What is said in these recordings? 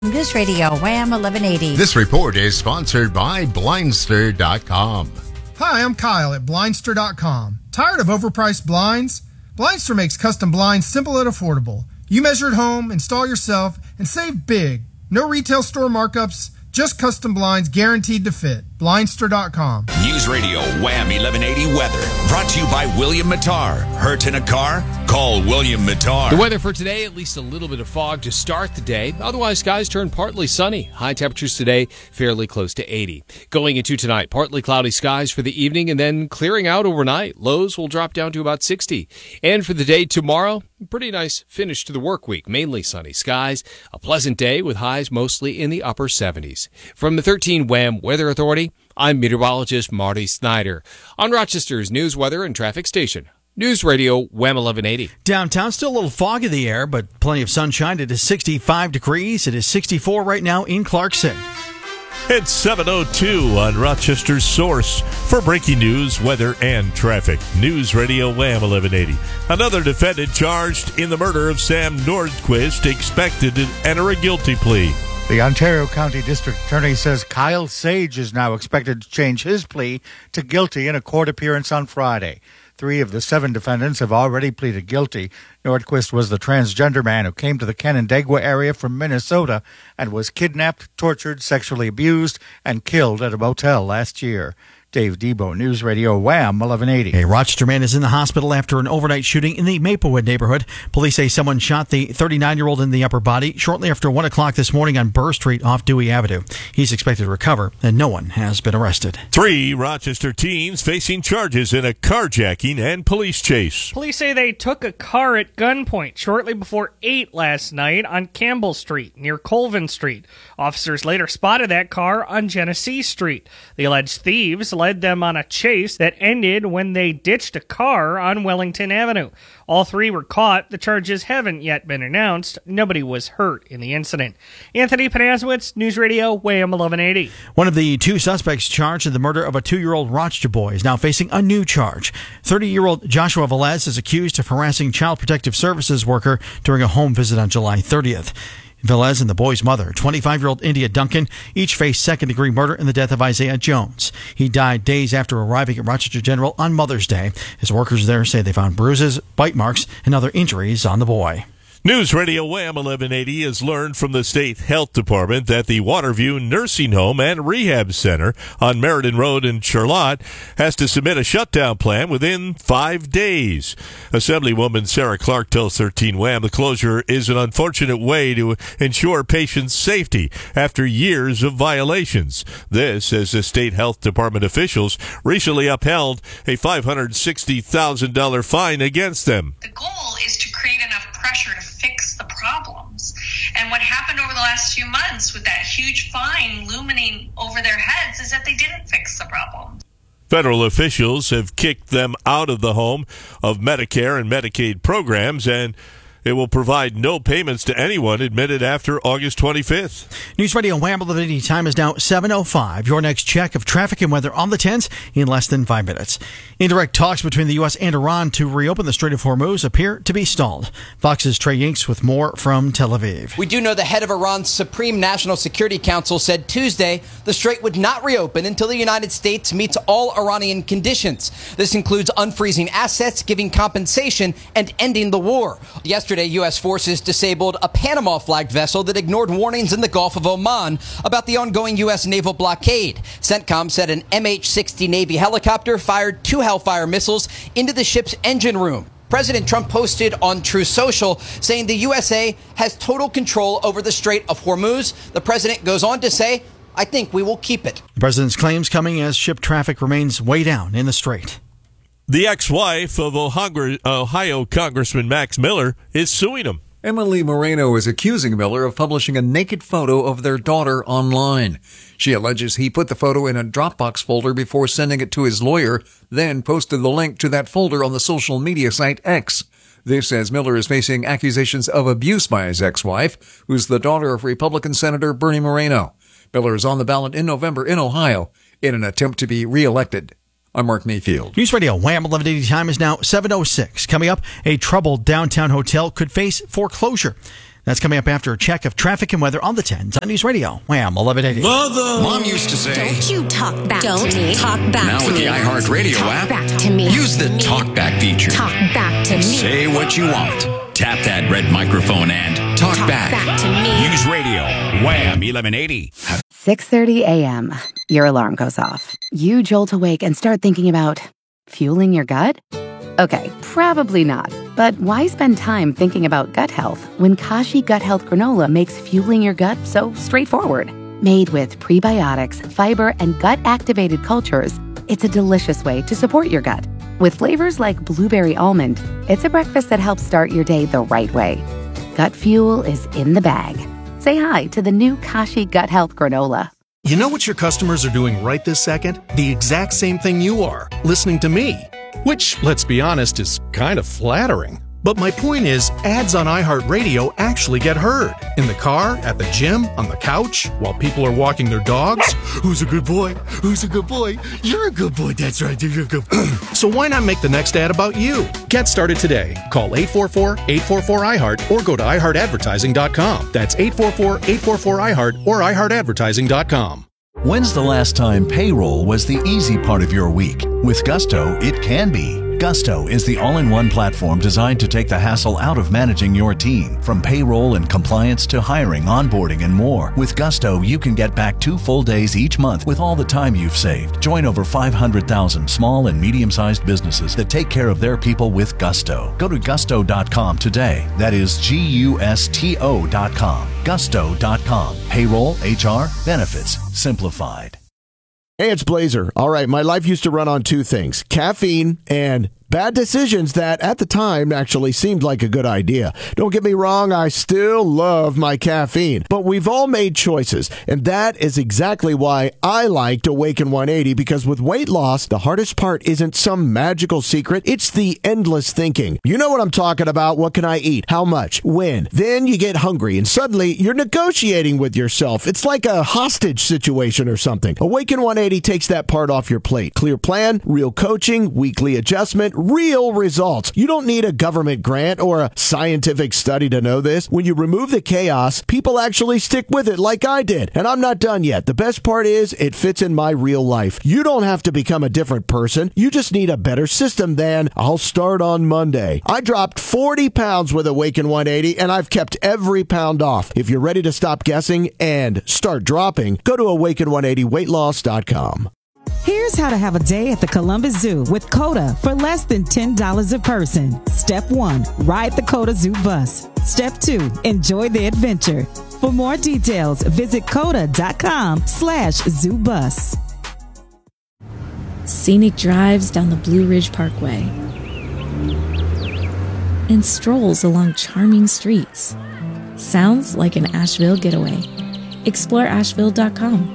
News Radio Wham 1180. This report is sponsored by Blindster.com. Hi, I'm Kyle at Blindster.com. Tired of overpriced blinds? Blindster makes custom blinds simple and affordable. You measure at home, install yourself, and save big. No retail store markups, just custom blinds guaranteed to fit. Blindster.com. News Radio Wham 1180 weather. Brought to you by William Mattar. Hurt in a car? Call William Mattar. The weather for today, at least a little bit of fog to start the day. Otherwise, skies turn partly sunny. High temperatures today, fairly close to 80. Going into tonight, partly cloudy skies for the evening and then clearing out overnight. Lows will drop down to about 60. And for the day tomorrow, pretty nice finish to the work week. Mainly sunny skies. A pleasant day with highs mostly in the upper 70s. From the 13 Wham Weather Authority, I'm meteorologist Marty Snyder. On Rochester's news, weather, and traffic station. News Radio Wham 1180. Downtown, still a little fog in the air, but plenty of sunshine. It is 65 degrees. It is 64 right now in Clarkson. It's 7:02 on Rochester's source for breaking news, weather, and traffic. News Radio Wham 1180. Another defendant charged in the murder of Sam Nordquist expected to enter a guilty plea. The Ontario County District Attorney says Kyle Sage is now expected to change his plea to guilty in a court appearance on Friday. 3 of the 7 defendants have already pleaded guilty. Nordquist was the transgender man who came to the Canandaigua area from Minnesota and was kidnapped, tortured, sexually abused, and killed at a motel last year. Dave Debo, News Radio Wham 1180. A Rochester man is in the hospital after an overnight shooting in the Maplewood neighborhood. Police say someone shot the 39-year-old in the upper body shortly after 1 o'clock this morning on Burr Street off Dewey Avenue. He's expected to recover, and no one has been arrested. 3 Rochester teens facing charges in a carjacking and police chase. Police say they took a car at gunpoint shortly before 8 last night on Campbell Street near Colvin Street. Officers later spotted that car on Genesee Street. The alleged thieves led them on a chase that ended when they ditched a car on Wellington Avenue. All 3 were caught. The charges haven't yet been announced. Nobody was hurt in the incident. Anthony Panazowitz, News Radio, Wham 1180. One of the 2 suspects charged in the murder of a 2-year-old Rochester boy is now facing a new charge. 30-year-old Joshua Velez is accused of harassing Child Protective Services worker during a home visit on July 30th. Velez and the boy's mother, 25-year-old India Duncan, each faced second-degree murder in the death of Isaiah Jones. He died days after arriving at Rochester General on Mother's Day. His workers there say they found bruises, bite marks, and other injuries on the boy. News Radio Wham 1180 has learned from the State Health Department that the Waterview Nursing Home and Rehab Center on Meriden Road in Charlotte has to submit a shutdown plan within 5 days. Assemblywoman Sarah Clark tells 13 Wham the closure is an unfortunate way to ensure patients' safety after years of violations. This, as the State Health Department officials recently upheld a $560,000 fine against them. The goal is to create enough pressure to fix the problems. And what happened over the last few months with that huge fine looming over their heads is that they didn't fix the problem. Federal officials have kicked them out of the home of Medicare and Medicaid programs, and it will provide no payments to anyone admitted after August 25th. News Radio Wham 1180. Time is now 7:05. Your next check of traffic and weather on the 10s in less than 5 minutes. Indirect talks between the U.S. and Iran to reopen the Strait of Hormuz appear to be stalled. Fox's Trey Yinks with more from Tel Aviv. We do know the head of Iran's Supreme National Security Council said Tuesday the strait would not reopen until the United States meets all Iranian conditions. This includes unfreezing assets, giving compensation, and ending the war. Yesterday, U.S. forces disabled a Panama-flagged vessel that ignored warnings in the Gulf of Oman about the ongoing U.S. naval blockade. CENTCOM said an MH-60 Navy helicopter fired 2 Hellfire missiles into the ship's engine room. President Trump posted on Truth Social saying the USA has total control over the Strait of Hormuz. The president goes on to say, "I think we will keep it." The president's claims coming as ship traffic remains way down in the strait. The ex-wife of Ohio Congressman Max Miller is suing him. Emily Moreno is accusing Miller of publishing a naked photo of their daughter online. She alleges he put the photo in a Dropbox folder before sending it to his lawyer, then posted the link to that folder on the social media site X. This as Miller is facing accusations of abuse by his ex-wife, who's the daughter of Republican Senator Bernie Moreno. Miller is on the ballot in November in Ohio in an attempt to be reelected. I'm Mark Mayfield. News Radio Wham 1180. Time is now 7:06. Coming up, a troubled downtown hotel could face foreclosure. That's coming up after a check of traffic and weather on the 10s on News Radio. Wham, 1180. Mom used to say, "Don't you talk back to me. Talk back now to with me. the iHeartRadio Talk app, back to me. use the TalkBack feature. Talk back to me. Say what you want. Tap that red microphone and talk back. to me. News Radio, Wham 1180. 6:30 a.m. Your alarm goes off. You jolt awake and start thinking about fueling your gut? Okay, probably not. But why spend time thinking about gut health when Kashi Gut Health Granola makes fueling your gut so straightforward? Made with prebiotics, fiber, and gut-activated cultures, it's a delicious way to support your gut. With flavors like blueberry almond, it's a breakfast that helps start your day the right way. Gut fuel is in the bag. Say hi to the new Kashi Gut Health Granola. You know what your customers are doing right this second? The exact same thing you are, listening to me. Which, let's be honest, is kind of flattering. But my point is, ads on iHeartRadio actually get heard. In the car, at the gym, on the couch, while people are walking their dogs. Who's a good boy? Who's a good boy? You're a good boy, that's right, you're a good boy. So why not make the next ad about you? Get started today. Call 844-844-iHeart or go to iHeartAdvertising.com. That's 844-844-iHeart or iHeartAdvertising.com. When's the last time payroll was the easy part of your week? With Gusto, it can be. Gusto is the all-in-one platform designed to take the hassle out of managing your team. From payroll and compliance to hiring, onboarding, and more. With Gusto, you can get back 2 full days each month with all the time you've saved. Join over 500,000 small and medium-sized businesses that take care of their people with Gusto. Go to gusto.com today. That is Gusto.com. Gusto.com. Payroll, HR, benefits, simplified. Hey, it's Blazer. All right, my life used to run on 2 things, caffeine and bad decisions that at the time actually seemed like a good idea. Don't get me wrong, I still love my caffeine, but we've all made choices, and that is exactly why I liked Awaken 180, because with weight loss, the hardest part isn't some magical secret, it's the endless thinking. You know what I'm talking about. What can I eat? How much? When? Then you get hungry, and suddenly you're negotiating with yourself. It's like a hostage situation or something. Awaken 180 takes that part off your plate. Clear plan, real coaching, weekly adjustment, real results. You don't need a government grant or a scientific study to know this. When you remove the chaos, people actually stick with it like I did. And I'm not done yet. The best part is it fits in my real life. You don't have to become a different person. You just need a better system than I'll start on Monday. I dropped 40 pounds with Awaken 180 and I've kept every pound off. If you're ready to stop guessing and start dropping, go to awaken180weightloss.com. Here's how to have a day at the Columbus Zoo with COTA for less than $10 a person. Step 1, ride the COTA Zoo bus. Step 2, enjoy the adventure. For more details, visit COTA.com/zoobus. Scenic drives down the Blue Ridge Parkway and strolls along charming streets. Sounds like an Asheville getaway. Explore Asheville.com.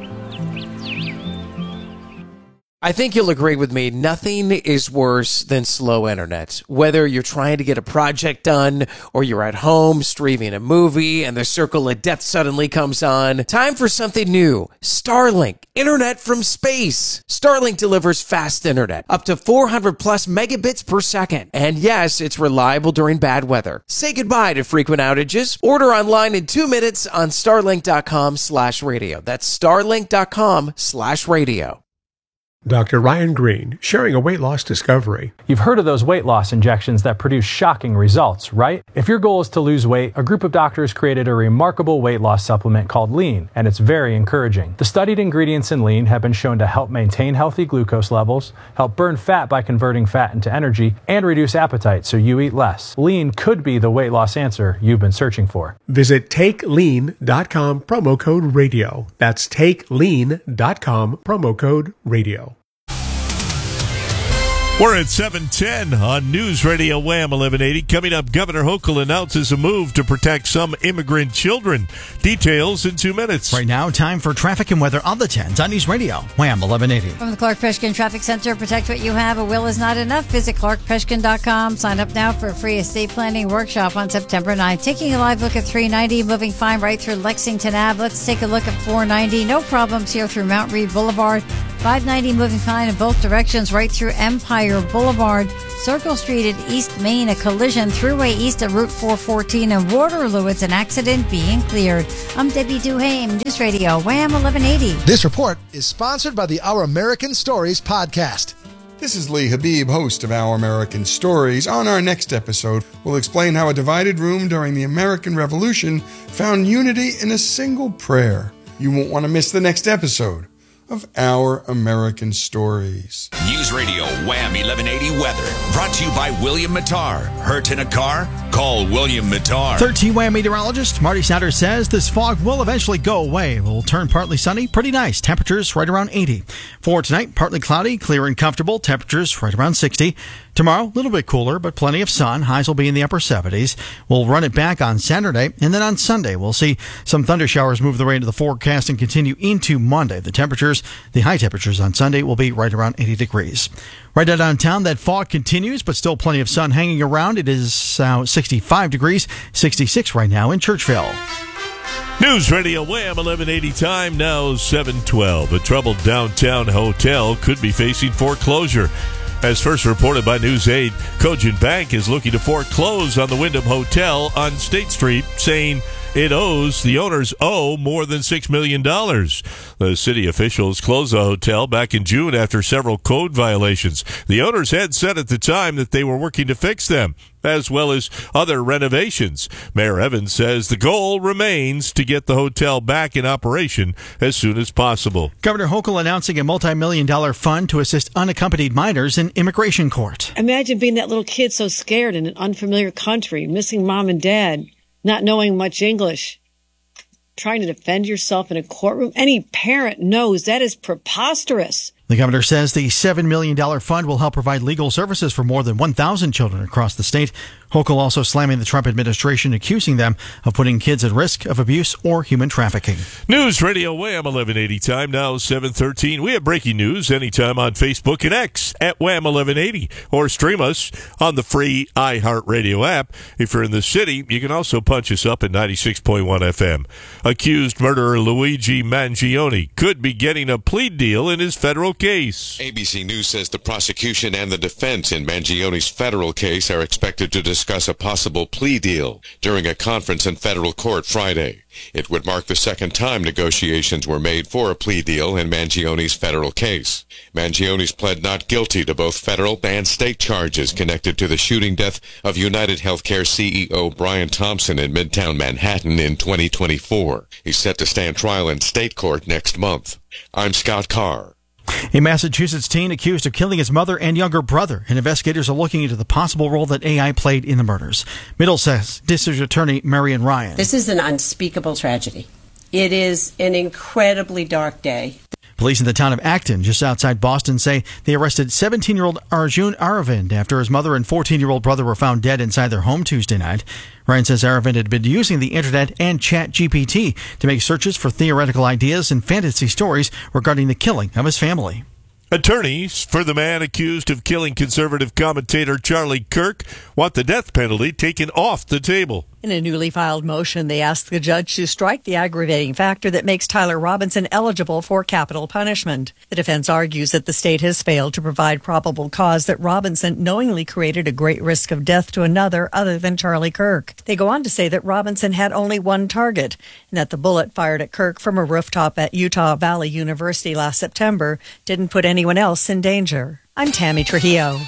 I think you'll agree with me, nothing is worse than slow internet. Whether you're trying to get a project done or you're at home streaming a movie and the circle of death suddenly comes on, time for something new. Starlink, internet from space. Starlink delivers fast internet, up to 400 plus megabits per second. And yes, it's reliable during bad weather. Say goodbye to frequent outages. Order online in 2 minutes on starlink.com/radio. That's starlink.com/radio. Dr. Ryan Green, sharing a weight loss discovery. You've heard of those weight loss injections that produce shocking results, right? If your goal is to lose weight, a group of doctors created a remarkable weight loss supplement called Lean, and it's very encouraging. The studied ingredients in Lean have been shown to help maintain healthy glucose levels, help burn fat by converting fat into energy, and reduce appetite so you eat less. Lean could be the weight loss answer you've been searching for. Visit TakeLean.com, promo code radio. That's TakeLean.com, promo code radio. We're at 7:10 on News Radio Wham 1180. Coming up, Governor Hochul announces a move to protect some immigrant children. Details in 2 minutes. Right now, time for traffic and weather on the 10s on News Radio Wham 1180. From the Clark Peshkin Traffic Center, protect what you have. A will is not enough. Visit ClarkPeshkin.com. Sign up now for a free estate planning workshop on September 9th. Taking a live look at 390, moving fine right through Lexington Ave. Let's take a look at 490. No problems here through Mount Read Boulevard. 590 moving fine in both directions right through Empire Boulevard. Circle Street at East Main, a collision. Thruway east of Route 414 in Waterloo. It's an accident being cleared. I'm Debbie Duhame, News Radio, Wham 1180. This report is sponsored by the Our American Stories podcast. This is Lee Habib, host of Our American Stories. On our next episode, we'll explain how a divided room during the American Revolution found unity in a single prayer. You won't want to miss the next episode of Our American Stories. News Radio Wham 1180 weather. Brought to you by William Mattar. Hurt in a car? Call William Mattar. 13 Wham meteorologist Marty Sanders says this fog will eventually go away. It will turn partly sunny, pretty nice. Temperatures right around 80. For tonight, partly cloudy, clear and comfortable. Temperatures right around 60. Tomorrow, a little bit cooler, but plenty of sun. Highs will be in the upper 70s. We'll run it back on Saturday, and then on Sunday, we'll see some thunder showers move their way into the forecast and continue into Monday. The high temperatures on Sunday will be right around 80 degrees. Right now downtown, that fog continues, but still plenty of sun hanging around. It is 65 degrees, 66 right now in Churchville. News Radio Wham 1180 time, now 7:12. A troubled downtown hotel could be facing foreclosure. As first reported by News8, Cogent Bank is looking to foreclose on the Wyndham Hotel on State Street, saying the owners owe more than $6 million. The city officials closed the hotel back in June after several code violations. The owners had said at the time that they were working to fix them, as well as other renovations. Mayor Evans says the goal remains to get the hotel back in operation as soon as possible. Governor Hochul announcing a multi-million-dollar fund to assist unaccompanied minors in immigration court. Imagine being that little kid so scared in an unfamiliar country, missing mom and dad, not knowing much English, trying to defend yourself in a courtroom. Any parent knows that is preposterous. The governor says the $7 million fund will help provide legal services for more than 1,000 children across the state. Hochul also slamming the Trump administration, accusing them of putting kids at risk of abuse or human trafficking. News Radio Wham 1180 time, now 7:13. We have breaking news anytime on Facebook and X at Wham 1180, or stream us on the free iHeartRadio app. If you're in the city, you can also punch us up at 96.1 FM. Accused murderer Luigi Mangione could be getting a plea deal in his federal case. ABC News says the prosecution and the defense in Mangione's federal case are expected to discuss a possible plea deal during a conference in federal court Friday. It would mark the second time negotiations were made for a plea deal in Mangione's federal case. Mangione's pled not guilty to both federal and state charges connected to the shooting death of United Healthcare CEO Brian Thompson in Midtown Manhattan in 2024. He's set to stand trial in state court next month. I'm Scott Carr. A Massachusetts teen accused of killing his mother and younger brother, and investigators are looking into the possible role that AI played in the murders. Middlesex District Attorney Marion Ryan. This is an unspeakable tragedy. It is an incredibly dark day. Police in the town of Acton, just outside Boston, say they arrested 17-year-old Arjun Aravind after his mother and 14-year-old brother were found dead inside their home Tuesday night. Ryan says Aravind had been using the internet and ChatGPT to make searches for theoretical ideas and fantasy stories regarding the killing of his family. Attorneys for the man accused of killing conservative commentator Charlie Kirk want the death penalty taken off the table. In a newly filed motion, they asked the judge to strike the aggravating factor that makes Tyler Robinson eligible for capital punishment. The defense argues that the state has failed to provide probable cause that Robinson knowingly created a great risk of death to another other than Charlie Kirk. They go on to say that Robinson had only one target, and that the bullet fired at Kirk from a rooftop at Utah Valley University last September didn't put anyone else in danger. I'm Tammy Trujillo.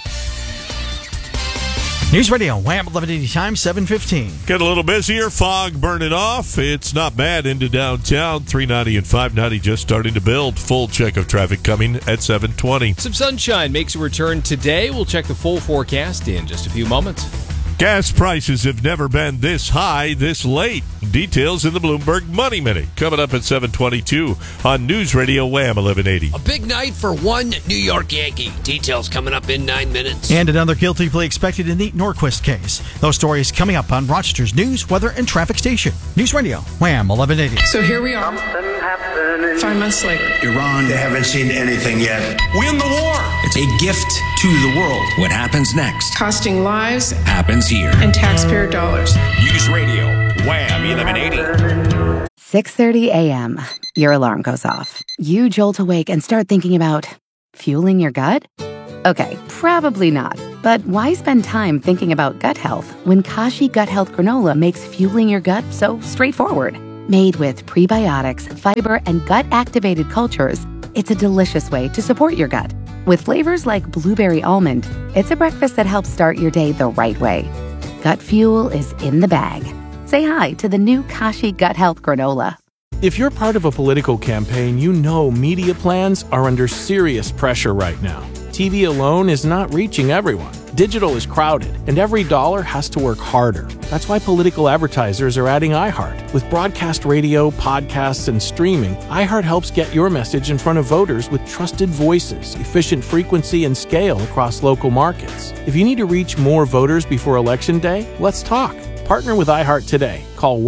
News Radio, Wham 1180 time, 7:15. Get a little busier, fog burning off. It's not bad into downtown. 390 and 590 just starting to build. Full check of traffic coming at 7:20. Some sunshine makes a return today. We'll check the full forecast in just a few moments. Gas prices have never been this high this late. Details in the Bloomberg Money Minute. Coming up at 7:22 on News Radio Wham 1180. A big night for one New York Yankee. Details coming up in 9 minutes. And another guilty plea expected in the Norquist case. Those stories coming up on Rochester's news, weather, and traffic station. News Radio Wham 1180. So here we are. 5 months later. Iran, they haven't seen anything yet. Win the war. It's a gift to the world. What happens next? Costing lives. Happens here. And taxpayer dollars. News Radio Wham 1180. 6:30 a.m. Your alarm goes off. You jolt awake and start thinking about fueling your gut? Okay, probably not. But why spend time thinking about gut health when Kashi Gut Health Granola makes fueling your gut so straightforward? Made with prebiotics, fiber, and gut-activated cultures, it's a delicious way to support your gut. With flavors like blueberry almond, it's a breakfast that helps start your day the right way. Gut fuel is in the bag. Say hi to the new Kashi Gut Health Granola. If you're part of a political campaign, you know media plans are under serious pressure right now. TV alone is not reaching everyone. Digital is crowded, and every dollar has to work harder. That's why political advertisers are adding iHeart. With broadcast radio, podcasts, and streaming, iHeart helps get your message in front of voters with trusted voices, efficient frequency, and scale across local markets. If you need to reach more voters before Election Day, let's talk. Partner with iHeart today. Call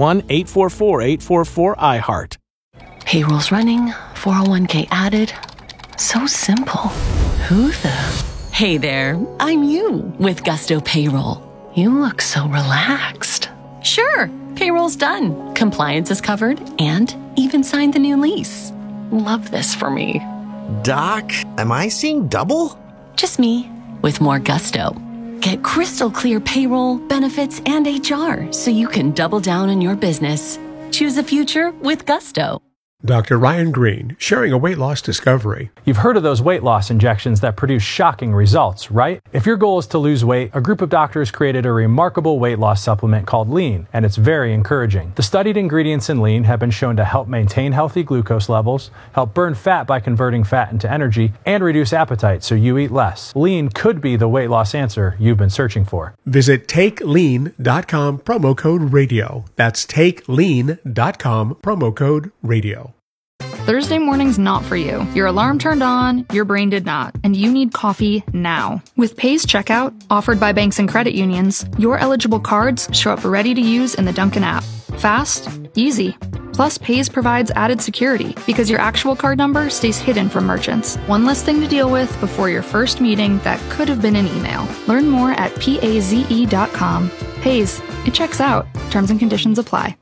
1-844-844-iHeart. Payroll's running, 401k added. So simple. Who the? Hey there, I'm you with Gusto Payroll. You look so relaxed. Sure, payroll's done. Compliance is covered and even signed the new lease. Love this for me. Doc, am I seeing double? Just me with more gusto. Get crystal clear payroll, benefits, and HR so you can double down on your business. Choose a future with Gusto. Dr. Ryan Green, sharing a weight loss discovery. You've heard of those weight loss injections that produce shocking results, right? If your goal is to lose weight, a group of doctors created a remarkable weight loss supplement called Lean, and it's very encouraging. The studied ingredients in Lean have been shown to help maintain healthy glucose levels, help burn fat by converting fat into energy, and reduce appetite so you eat less. Lean could be the weight loss answer you've been searching for. Visit TakeLean.com, promo code radio. That's TakeLean.com, promo code radio. Thursday morning's not for you. Your alarm turned on, your brain did not, and you need coffee now. With Pays Checkout, offered by banks and credit unions, your eligible cards show up ready to use in the Dunkin' app. Fast, easy. Plus, Pays provides added security because your actual card number stays hidden from merchants. One less thing to deal with before your first meeting that could have been an email. Learn more at PAZE.com. Pays, it checks out. Terms and conditions apply.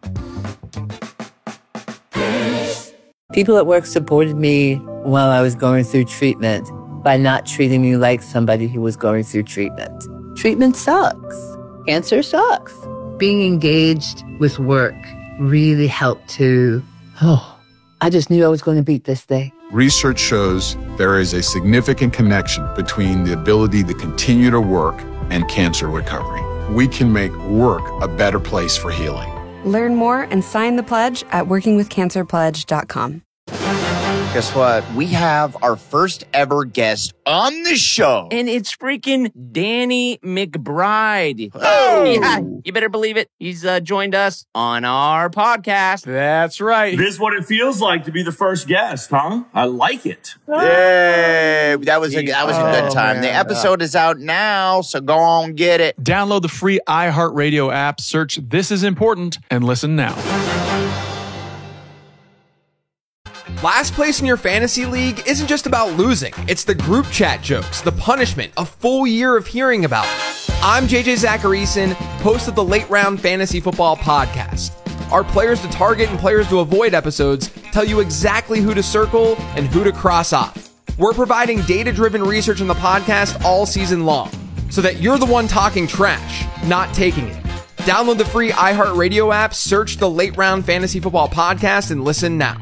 People at work supported me while I was going through treatment by not treating me like somebody who was going through treatment. Treatment sucks. Cancer sucks. Being engaged with work really helped to, I just knew I was going to beat this thing. Research shows there is a significant connection between the ability to continue to work and cancer recovery. We can make work a better place for healing. Learn more and sign the pledge at workingwithcancerpledge.com. Guess what? We have our first ever guest on the show. And it's freaking Danny McBride. Oh! Yeah, you better believe it. He's joined us on our podcast. That's right. This is what it feels like to be the first guest, huh? I like it. Yay! That was a good time. Man. The episode is out now, so go on get it. Download the free iHeartRadio app, search This Is Important, and listen now. Last place in your fantasy league isn't just about losing. It's the group chat jokes, the punishment, a full year of hearing about it. I'm JJ Zacharyson, host of the Late Round Fantasy Football Podcast. Our players to target and players to avoid episodes tell you exactly who to circle and who to cross off. We're providing data-driven research in the podcast all season long, so that you're the one talking trash, not taking it. Download the free iHeartRadio app, search the Late Round Fantasy Football Podcast, and listen now.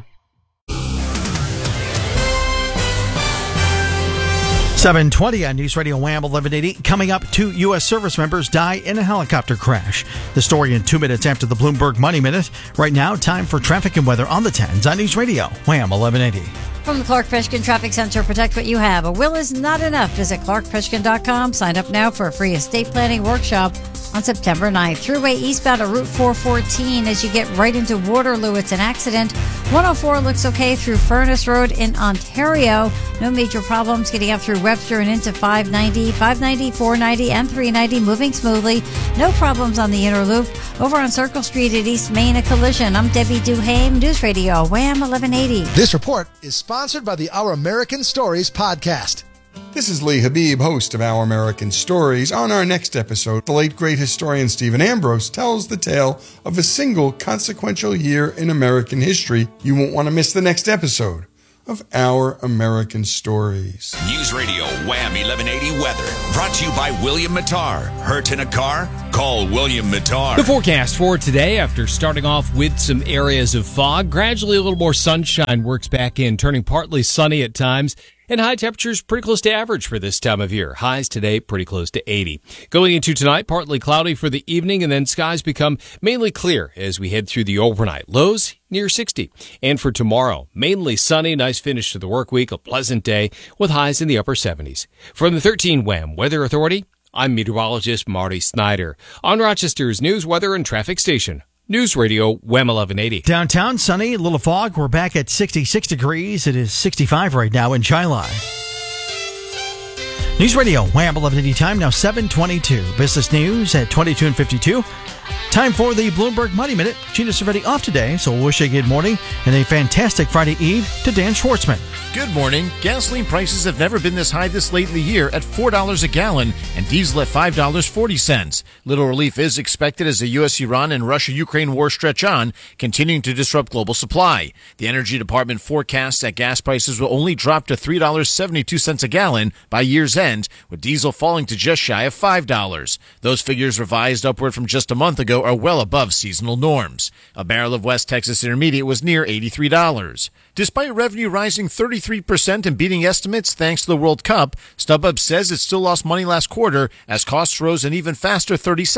7:20 on News Radio Wham 1180. Coming up, 2 U.S. service members die in a helicopter crash. The story in 2 minutes after the Bloomberg Money Minute. Right now, time for traffic and weather on the 10s on News Radio Wham 1180. From the Clark Prishkin Traffic Center, protect what you have. A will is not enough. Visit clarkprishkin.com. Sign up now for a free estate planning workshop on September 9th. Thruway eastbound at Route 414 as you get right into Waterloo. It's an accident. 104 looks okay through Furnace Road in Ontario. No major problems getting up through Webster and into 590, 490, and 390 moving smoothly. No problems on the inner loop. Over on Circle Street at East Main, a collision. I'm Debbie Duhame, News Radio Wham 1180. This report is sponsored by the Our American Stories podcast. This is Lee Habib, host of Our American Stories. On our next episode, the late great historian Stephen Ambrose tells the tale of a single consequential year in American history. You won't want to miss the next episode of Our American Stories. News Radio Wham 1180 weather. Brought to you by William Mattar. Hurt in a car? Call William Mattar. The forecast for today, after starting off with some areas of fog, gradually a little more sunshine works back in, turning partly sunny at times. And high temperatures pretty close to average for this time of year. Highs today pretty close to 80. Going into tonight, partly cloudy for the evening, and then skies become mainly clear as we head through the overnight. Lows near 60. And for tomorrow, mainly sunny, nice finish to the work week, a pleasant day with highs in the upper 70s. From the 13 WHAM Weather Authority, I'm meteorologist Marty Snyder on Rochester's news, weather, and traffic station. News Radio WHAM 1180. Downtown, sunny, a little fog. We're back at 66 degrees. It is 65 right now in Chilai. News Radio WHAM 1180 time, now 7:22. Business news at 22 and 52. Time for the Bloomberg Money Minute. Gina Cervetti off today, so we'll wish you a good morning and a fantastic Friday Eve to Dan Schwartzman. Good morning. Gasoline prices have never been this high this late in the year at $4 a gallon and diesel at $5.40. Little relief is expected as the U.S.-Iran and Russia-Ukraine war stretch on, continuing to disrupt global supply. The Energy Department forecasts that gas prices will only drop to $3.72 a gallon by year's end, with diesel falling to just shy of $5. Those figures, revised upward from just a month ago, are well above seasonal norms. A barrel of West Texas Intermediate was near $83. Despite revenue rising 33% and beating estimates thanks to the World Cup, StubHub says it still lost money last quarter as costs rose an even faster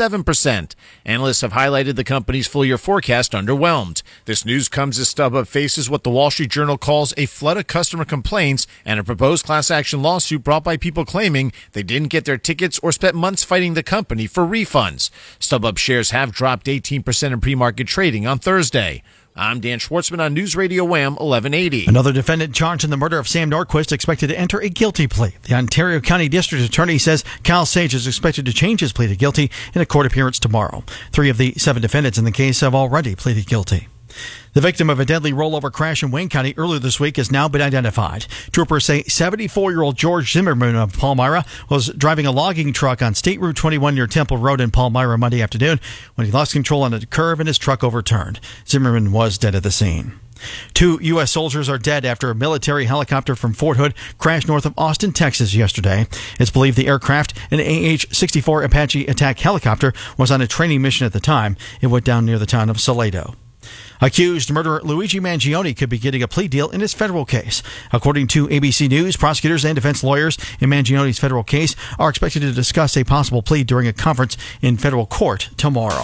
37%. Analysts have highlighted the company's full-year forecast underwhelmed. This news comes as StubHub faces what the Wall Street Journal calls a flood of customer complaints and a proposed class action lawsuit brought by people claiming they didn't get their tickets or spent months fighting the company for refunds. StubHub shares have dropped 18% in pre-market trading on Thursday. I'm Dan Schwartzman on News Radio WHAM 1180. Another defendant charged in the murder of Sam Norquist expected to enter a guilty plea. The Ontario County District Attorney says Kyle Sage is expected to change his plea to guilty in a court appearance tomorrow. 3 of the 7 defendants in the case have already pleaded guilty. The victim of a deadly rollover crash in Wayne County earlier this week has now been identified. Troopers say 74-year-old George Zimmerman of Palmyra was driving a logging truck on State Route 21 near Temple Road in Palmyra Monday afternoon when he lost control on a curve and his truck overturned. Zimmerman was dead at the scene. 2 U.S. soldiers are dead after a military helicopter from Fort Hood crashed north of Austin, Texas yesterday. It's believed the aircraft, an AH-64 Apache attack helicopter, was on a training mission at the time. It went down near the town of Salado. Accused murderer Luigi Mangione could be getting a plea deal in his federal case. According to ABC News, prosecutors and defense lawyers in Mangione's federal case are expected to discuss a possible plea during a conference in federal court tomorrow.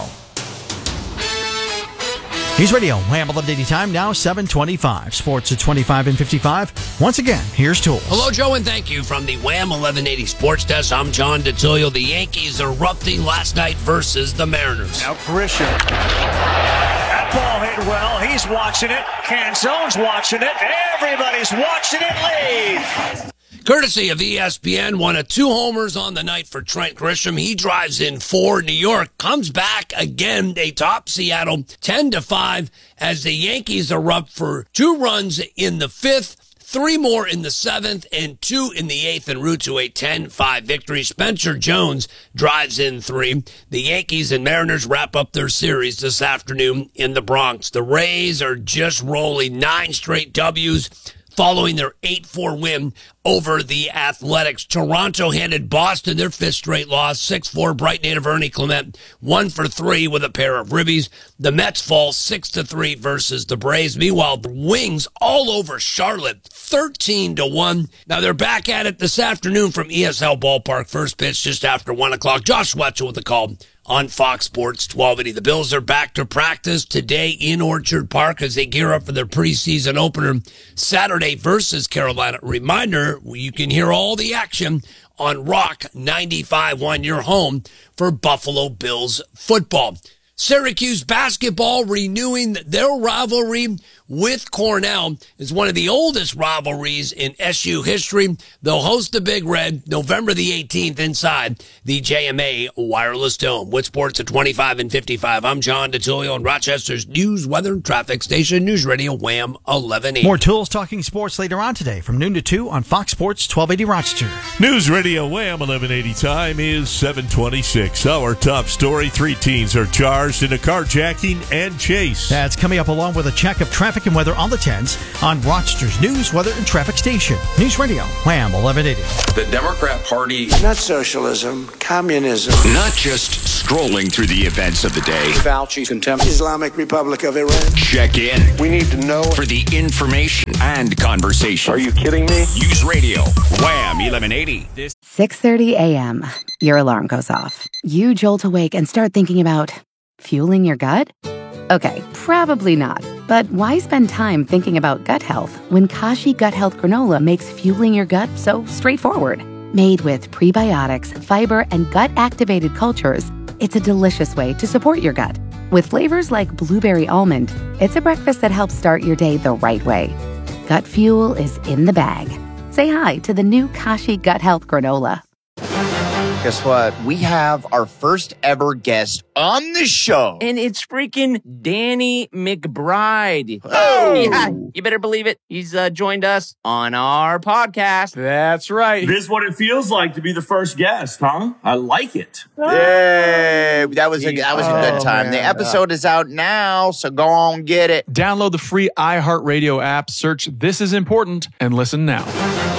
News Radio, WHAM 1180 time, now 7:25. Sports at 25 and 55. Once again, here's Tools. Hello, Joe, and thank you from the WHAM 1180 Sports Desk. I'm John DeTilio. The Yankees erupting last night versus the Mariners. Now Grisham. That ball hit well. He's watching it. Canzone's watching it. Everybody's watching it leave. Courtesy of ESPN, one of 2 homers on the night for Trent Grisham. He drives in 4. New York comes back again. They top Seattle 10-5 as the Yankees erupt for 2 runs in the 5th, 3 more in the 7th, and 2 in the 8th en route to a 10-5 victory. Spencer Jones drives in 3. The Yankees and Mariners wrap up their series this afternoon in the Bronx. The Rays are just rolling 9 straight W's following their 8-4 win over the Athletics. Toronto handed Boston their 5th straight loss, 6-4. Bright native Ernie Clement 1 for 3 with a pair of ribbies. The Mets fall 6-3 versus the Braves. Meanwhile, the Wings all over Charlotte, 13-1. Now they're back at it this afternoon from ESL Ballpark. First pitch just after 1 o'clock. Josh Wetzel with the call on Fox Sports 1280. The Bills are back to practice today in Orchard Park as they gear up for their preseason opener Saturday versus Carolina. Reminder, you can hear all the action on Rock 95.1, your home for Buffalo Bills football. Syracuse basketball renewing their rivalry with Cornell is one of the oldest rivalries in SU history. They'll host the Big Red November the 18th inside the JMA Wireless Dome. With sports at 25 and 55, I'm John DeTullio on Rochester's news, weather, and traffic station, News Radio Wham 1180. More Tools talking sports later on today from noon to 2 on Fox Sports 1280 Rochester. News Radio Wham 1180 time is 7:26. Our top story, 3 teens are charged in a carjacking and chase. That's coming up along with a check of traffic and weather on the 10s on Rochester's news, weather, and traffic station. News Radio Wham 1180. The Democrat Party. Not socialism, communism. Not just scrolling through the events of the day. Fauci, contempt. Islamic Republic of Iran. Check in. We need to know for the information and conversation. Are you kidding me? News Radio Wham 1180. 6:30 a.m. Your alarm goes off. You jolt awake and start thinking about fueling your gut? Okay, probably not. But why spend time thinking about gut health when Kashi Gut Health Granola makes fueling your gut so straightforward? Made with prebiotics, fiber, and gut-activated cultures, it's a delicious way to support your gut. With flavors like blueberry almond, it's a breakfast that helps start your day the right way. Gut fuel is in the bag. Say hi to the new Kashi Gut Health Granola. Guess what? We have our first ever guest on the show. And it's freaking Danny McBride. Oh! Yeah, you better believe it. He's joined us on our podcast. That's right. This is what it feels like to be the first guest, huh? I like it. Yay! That was a good time. Man. The episode is out now, so go on get it. Download the free iHeartRadio app, search This Is Important, and listen now.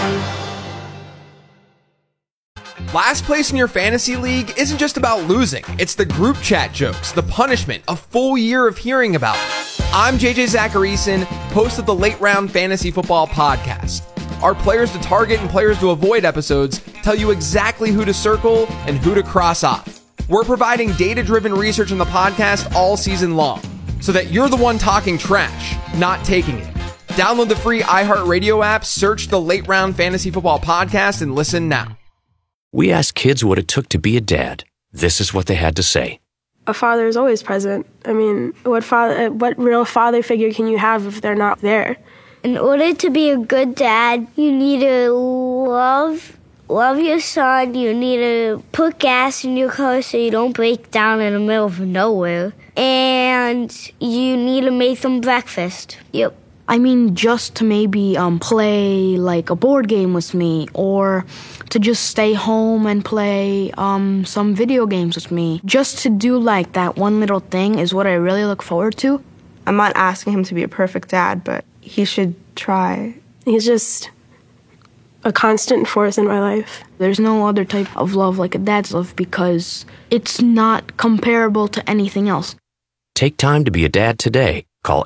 Last place in your fantasy league isn't just about losing. It's the group chat jokes, the punishment, a full year of hearing about it. I'm JJ Zacharyson, host of the Late Round Fantasy Football Podcast. Our players to target and players to avoid episodes tell you exactly who to circle and who to cross off. We're providing data-driven research in the podcast all season long, so that you're the one talking trash, not taking it. Download the free iHeartRadio app, search the Late Round Fantasy Football Podcast, and listen now. We asked kids what it took to be a dad. This is what they had to say. A father is always present. I mean, what real father figure can you have if they're not there? In order to be a good dad, you need to love your son. You need to put gas in your car so you don't break down in the middle of nowhere. And you need to make them breakfast. Yep. I mean, just to maybe play like a board game with me, or to just stay home and play some video games with me. Just to do like that one little thing is what I really look forward to. I'm not asking him to be a perfect dad, but he should try. He's just a constant force in my life. There's no other type of love like a dad's love because it's not comparable to anything else. Take time to be a dad today. Call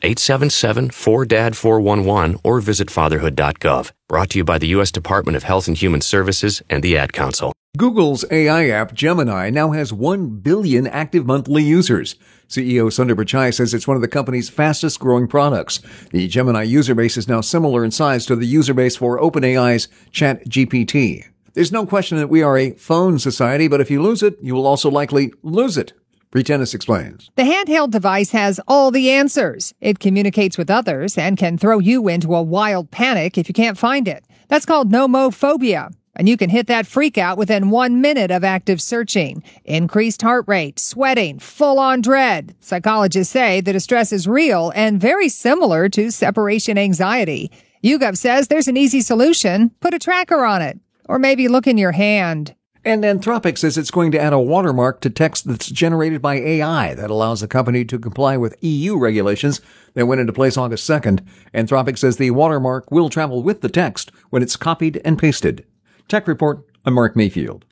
877-4DAD-411 or visit fatherhood.gov. Brought to you by the U.S. Department of Health and Human Services and the Ad Council. Google's AI app Gemini now has 1 billion active monthly users. CEO Sundar Pichai says it's one of the company's fastest growing products. The Gemini user base is now similar in size to the user base for OpenAI's ChatGPT. There's no question that we are a phone society, but if you lose it, you will also likely lose it. Bree Tennis explains. The handheld device has all the answers. It communicates with others and can throw you into a wild panic if you can't find it. That's called nomophobia. And you can hit that freak out within 1 minute of active searching. Increased heart rate, sweating, full-on dread. Psychologists say the distress is real and very similar to separation anxiety. YouGov says there's an easy solution. Put a tracker on it. Or maybe look in your hand. And Anthropic says it's going to add a watermark to text that's generated by AI that allows the company to comply with EU regulations that went into place August 2nd. Anthropic says the watermark will travel with the text when it's copied and pasted. Tech Report, I'm Mark Mayfield.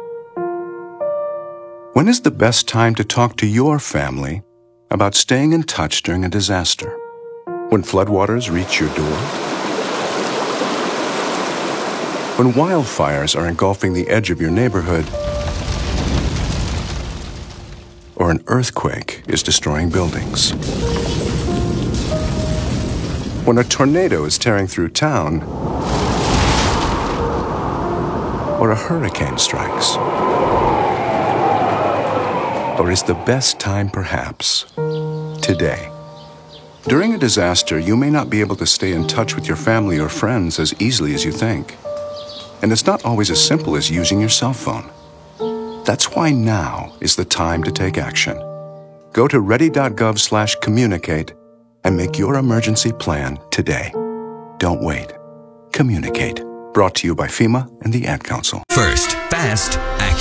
When is the best time to talk to your family about staying in touch during a disaster? When floodwaters reach your door? When wildfires are engulfing the edge of your neighborhood, or an earthquake is destroying buildings. When a tornado is tearing through town, or a hurricane strikes. Or is the best time perhaps today? During a disaster, you may not be able to stay in touch with your family or friends as easily as you think. And it's not always as simple as using your cell phone. That's why now is the time to take action. Go to ready.gov/communicate and make your emergency plan today. Don't wait. Communicate. Brought to you by FEMA and the Ad Council. First, fast,